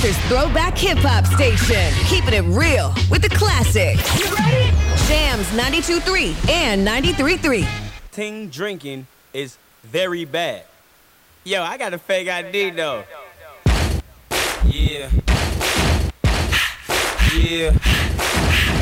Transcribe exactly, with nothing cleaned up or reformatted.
Lancaster's throwback hip-hop station. Keeping it real with the classics. You ready? Jams ninety-two point three and ninety-three point three. Ting drinking is very bad. Yo, I got a fake I D though. Yeah. Yeah.